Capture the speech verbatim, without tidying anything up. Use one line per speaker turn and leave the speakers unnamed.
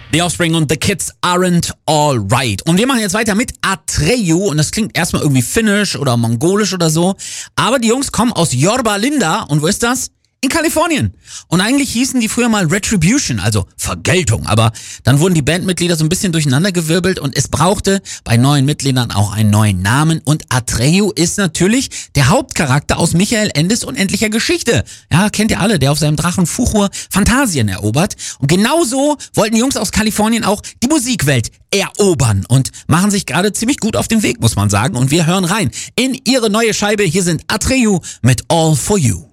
The Offspring und The Kids Aren't Alright. Und wir machen jetzt weiter mit Atreyu. Und das klingt erstmal irgendwie finnisch oder mongolisch oder so. Aber die Jungs kommen aus Yorba Linda. Und wo ist das? In Kalifornien. Und eigentlich hießen die früher mal Retribution, also Vergeltung. Aber dann wurden die Bandmitglieder so ein bisschen durcheinandergewirbelt und es brauchte bei neuen Mitgliedern auch einen neuen Namen. Und Atreyu ist natürlich der Hauptcharakter aus Michael Endes unendlicher Geschichte. Ja, kennt ihr alle, der auf seinem Drachen Fuchur Phantasien erobert. Und genauso wollten die Jungs aus Kalifornien auch die Musikwelt erobern und machen sich gerade ziemlich gut auf den Weg, muss man sagen. Und wir hören rein in ihre neue Scheibe. Hier sind Atreyu mit All For You.